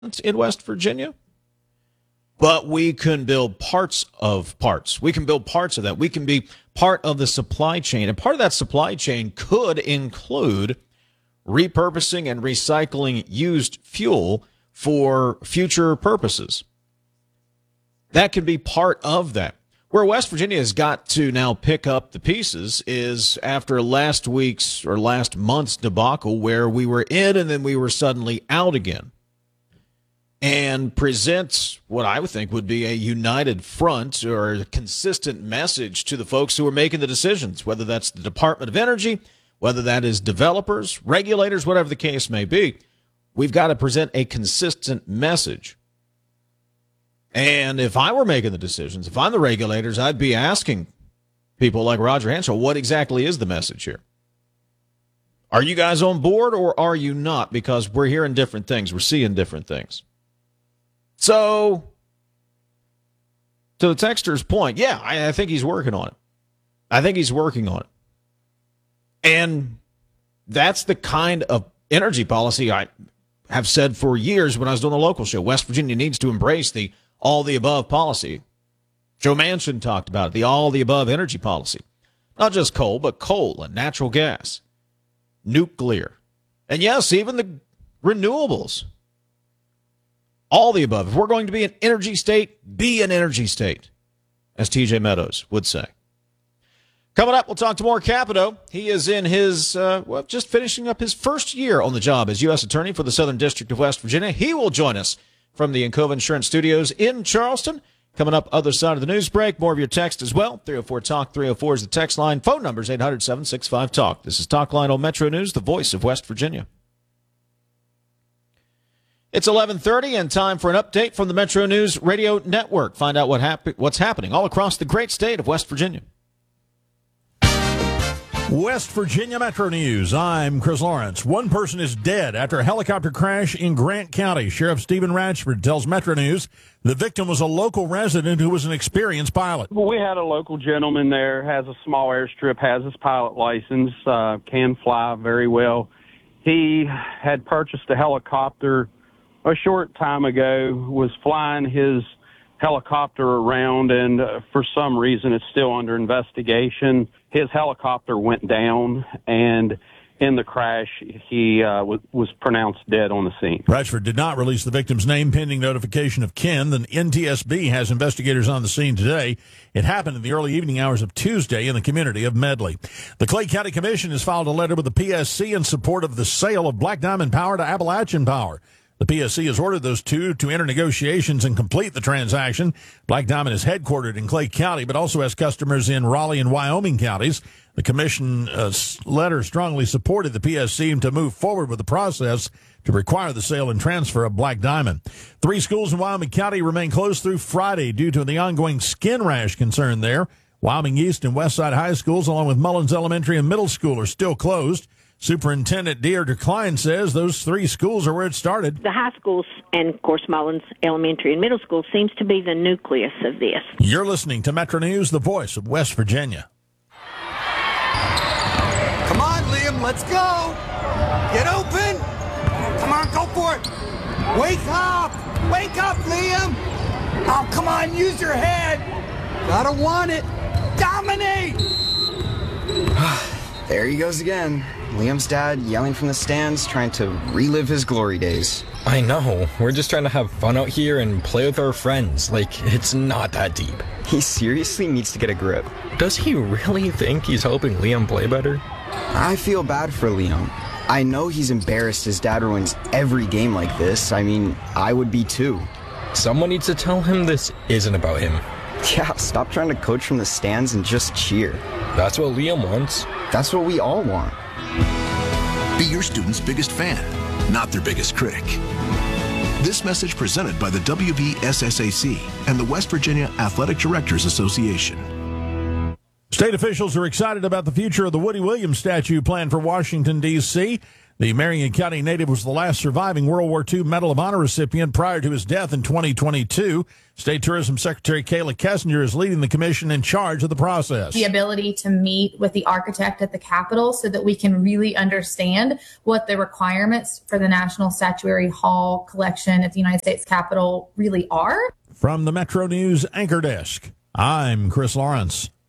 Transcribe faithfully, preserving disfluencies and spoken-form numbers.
in West Virginia, but we can build parts of parts. We can build parts of that. We can be part of the supply chain. And part of that supply chain could include repurposing and recycling used fuel for future purposes. That could be part of that. Where West Virginia has got to now pick up the pieces is after last week's or last month's debacle where we were in and then we were suddenly out again, and present what I would think would be a united front or a consistent message to the folks who are making the decisions, whether that's the Department of Energy, whether that is developers, regulators, whatever the case may be. We've got to present a consistent message. And if I were making the decisions, if I'm the regulators, I'd be asking people like Roger Hanshaw, what exactly is the message here? Are you guys on board or are you not? Because we're hearing different things. We're seeing different things. So, to the texter's point, yeah, I, I think he's working on it. I think he's working on it. And that's the kind of energy policy I have said for years when I was doing the local show. West Virginia needs to embrace the all-the-above policy. Joe Manchin talked about it, the all-the-above energy policy. Not just coal, but coal and natural gas, nuclear, and yes, even the renewables. All the above. If we're going to be an energy state, be an energy state, as T J Meadows would say. Coming up, we'll talk to more Capito. He is in his, uh, well, just finishing up his first year on the job as U S Attorney for the Southern District of West Virginia. He will join us from the Encova Insurance Studios in Charleston. Coming up, other side of the news break. More of your text as well. three oh four talk, three oh four is the text line. Phone number is eight hundred, seven six five, talk. This is Talk Line on Metro News, the voice of West Virginia. It's eleven thirty and time for an update from the Metro News Radio Network. Find out what hap- what's happening all across the great state of West Virginia. West Virginia Metro News. I'm Chris Lawrence. One person is dead after a helicopter crash in Grant County. Sheriff Stephen Ratchford tells Metro News the victim was a local resident who was an experienced pilot. We had a local gentleman there, has a small airstrip, has his pilot license, uh, can fly very well. He had purchased a helicopter a short time ago, was flying his helicopter around, and uh, for some reason it's still under investigation. His helicopter went down, and in the crash, he uh, w- was pronounced dead on the scene. Ratchford did not release the victim's name pending notification of kin. The N T S B has investigators on the scene today. It happened in the early evening hours of Tuesday in the community of Medley. The Clay County Commission has filed a letter with the P S C in support of the sale of Black Diamond Power to Appalachian Power. The P S C has ordered those two to enter negotiations and complete the transaction. Black Diamond is headquartered in Clay County, but also has customers in Raleigh and Wyoming counties. The commission uh, letter strongly supported the P S C to move forward with the process to require the sale and transfer of Black Diamond. Three schools in Wyoming County remain closed through Friday due to the ongoing skin rash concern there. Wyoming East and Westside High Schools, along with Mullins Elementary and Middle School, are still closed. Superintendent Deirdre Klein says those three schools are where it started. The high schools and, of course, Mullins Elementary and Middle School seems to be the nucleus of this. You're listening to Metro News, the voice of West Virginia. Come on, Liam, let's go. Get open. Come on, go for it. Wake up. Wake up, Liam. Oh, come on, use your head. Gotta want it. Dominate. There he goes again. Liam's dad yelling from the stands, trying to relive his glory days. I know. We're just trying to have fun out here and play with our friends. Like, it's not that deep. He seriously needs to get a grip. Does he really think he's helping Liam play better? I feel bad for Liam. I know he's embarrassed his dad ruins every game like this. I mean, I would be too. Someone needs to tell him this isn't about him. Yeah, stop trying to coach from the stands and just cheer. That's what Liam wants. That's what we all want. Be your student's biggest fan, not their biggest critic. This message presented by the W V S S A C and the West Virginia Athletic Directors Association. State officials are excited about the future of the Woody Williams statue planned for Washington, D C The Marion County native was the last surviving World War Two Medal of Honor recipient prior to his death in twenty twenty-two. State Tourism Secretary Kayla Kessinger is leading the commission in charge of the process. The ability to meet with the architect at the Capitol so that we can really understand what the requirements for the National Statuary Hall collection at the United States Capitol really are. From the Metro News Anchor Desk, I'm Chris Lawrence.